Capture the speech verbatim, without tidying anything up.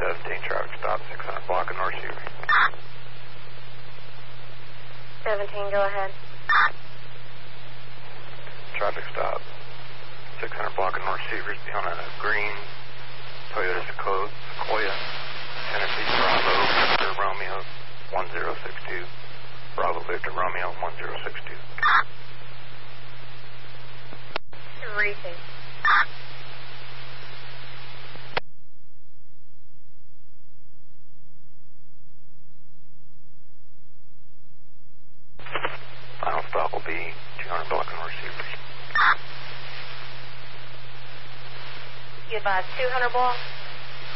seventeen, traffic stop, six hundred block of North Seavers. seventeen, go ahead. Traffic stop, six hundred block of North Seavers, be on a green Toyota Sequoia, Sequoia Tennessee Bravo, Victor Romeo, one zero six two. Bravo, Victor Romeo, one zero six two. Reaching. Final stop will be two hundred block of North Seavers. You advise two hundred block?